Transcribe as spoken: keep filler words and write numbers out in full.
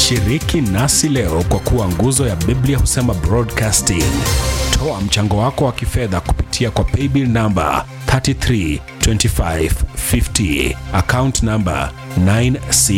Shiriki nasi leo kwa kuwa nguzo ya Biblia Husema Broadcasting. Toa mchango wako wa kifedha kupitia kwa paybill number three three two five five zero, account number nine six